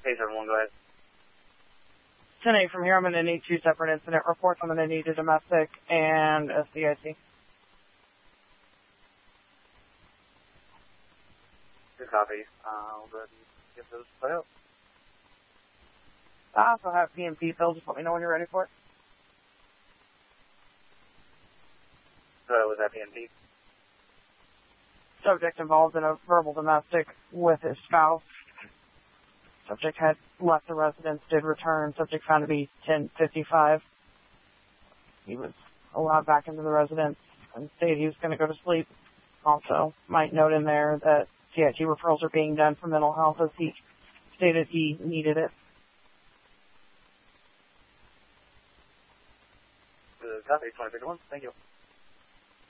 K71, go ahead. 10-8 from here. I'm going to need 2 separate incident reports. I'm going to need a domestic and a CIC. Good copy. I'll go ahead and get those put out. I also have PMP, Phil. Just let me know when you're ready for it. So was that PMP? Subject involved in a verbal domestic with his spouse. Subject had left the residence, did return. Subject found to be 10:55. He was allowed back into the residence and stated he was going to go to sleep. Also, might note in there that CIT referrals are being done for mental health as he stated he needed it. Good copy, 2051. Thank you.